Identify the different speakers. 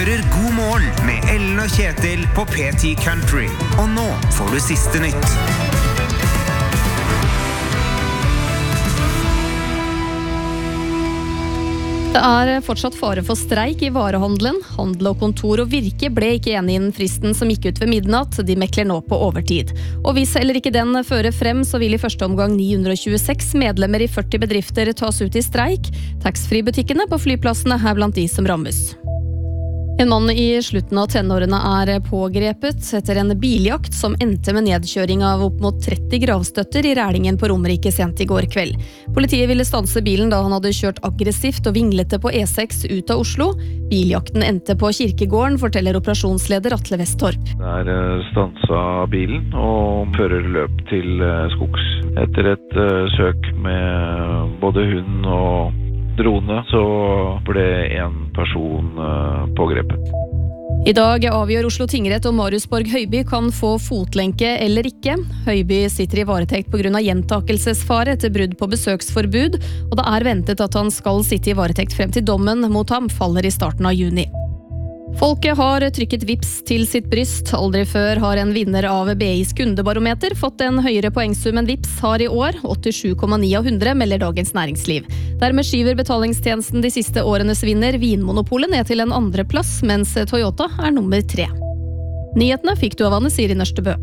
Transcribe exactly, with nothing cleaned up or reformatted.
Speaker 1: hører God morgen med Ellen og Kjetil på P ti Country. Og nå får du siste nytt.
Speaker 2: Det er fortsatt fare for streik i varehandelen. Handel og kontor og Virke ble ikke enige innen fristen som gikk ut ved midnatt. De mekler nå på overtid. Og hvis heller ikke den fører frem, så vil i første omgang ni hundre og tjueseks medlemmer i førti bedrifter tas ut i streik. Taxfree-butikkene på flyplassene er blant de som rammes. En mann i slutten av tenårene er pågrepet etter en biljakt som endte med nedkjøring av opp mot tretti gravstøtter i Rælingen på Romerike sent i går kveld. Politiet ville stanse bilen da han hadde kjørt aggressivt og vinglete på E seks ut av Oslo. Biljakten endte på kirkegården, forteller operasjonsleder Atle Westorp.
Speaker 3: Der stansa bilen og fører løp til skogs. Etter et søk med både hund og drone, så ble en person pågrepet.
Speaker 2: I dag avgjør Oslo tingrett om Marius Borg Høiby kan få fotlenke eller ikke. Høiby sitter i varetekt på grunn av gjentakelsesfare etter brudd på besøksforbud, og det er ventet at han skal sitte i varetekt frem til dommen mot ham faller i starten av juni. Folket har trykket vips til sitt bryst. Aldri før har en vinner av B I's kundebarometer fått en høyere poengsum enn vips har i år, åttisju komma ni av hundre, melder Dagens Næringsliv. Dermed skyver betalingstjenesten de siste årenes vinner Vinmonopolet ned til en andre plass, mens Toyota er nummer tre. Nyhetene fikk du av Anne Siri Nørstebø.